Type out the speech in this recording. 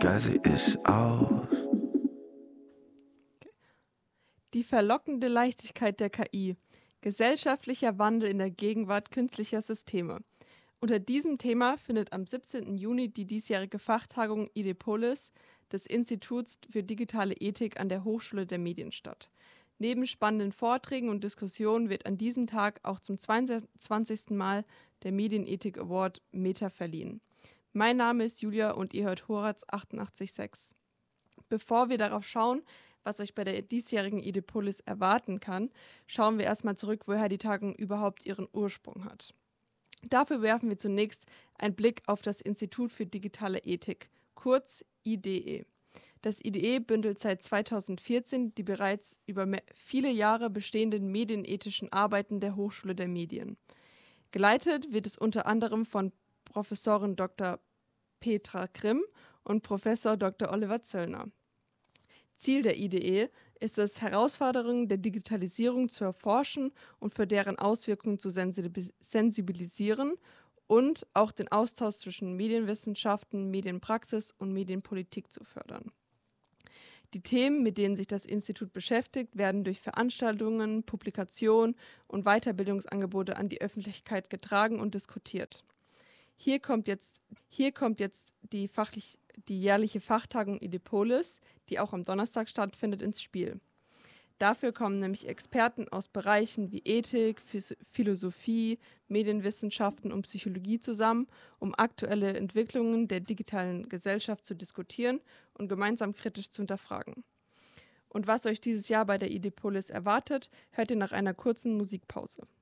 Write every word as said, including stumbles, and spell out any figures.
Scheiße ist aus. Die verlockende Leichtigkeit der K I. Gesellschaftlicher Wandel in der Gegenwart künstlicher Systeme. Unter diesem Thema findet am siebzehnten Juni die diesjährige Fachtagung IDEPOLIS des Instituts für digitale Ethik an der Hochschule der Medien statt. Neben spannenden Vorträgen und Diskussionen wird an diesem Tag auch zum zweiundzwanzigsten Mal der Medienethik Award Meta verliehen. Mein Name ist Julia und ihr hört Horaz achtundachtzig Komma sechs. Bevor wir darauf schauen, was euch bei der diesjährigen IDEPOLIS erwarten kann, schauen wir erstmal zurück, woher die Tagung überhaupt ihren Ursprung hat. Dafür werfen wir zunächst einen Blick auf das Institut für digitale Ethik, kurz I D E. Das I D E bündelt seit zweitausendvierzehn die bereits über viele Jahre bestehenden medienethischen Arbeiten der Hochschule der Medien. Geleitet wird es unter anderem von Professorin Doktor Petra Grimm und Professor Doktor Oliver Zöllner. Ziel der I D E ist es, Herausforderungen der Digitalisierung zu erforschen und für deren Auswirkungen zu sensibilisieren und auch den Austausch zwischen Medienwissenschaften, Medienpraxis und Medienpolitik zu fördern. Die Themen, mit denen sich das Institut beschäftigt, werden durch Veranstaltungen, Publikationen und Weiterbildungsangebote an die Öffentlichkeit getragen und diskutiert. Hier kommt jetzt, hier kommt jetzt die, fachlich, die jährliche Fachtagung IDEPOLIS, die auch am Donnerstag stattfindet, ins Spiel. Dafür kommen nämlich Experten aus Bereichen wie Ethik, Philosophie, Medienwissenschaften und Psychologie zusammen, um aktuelle Entwicklungen der digitalen Gesellschaft zu diskutieren und gemeinsam kritisch zu hinterfragen. Und was euch dieses Jahr bei der IDEPOLIS erwartet, hört ihr nach einer kurzen Musikpause.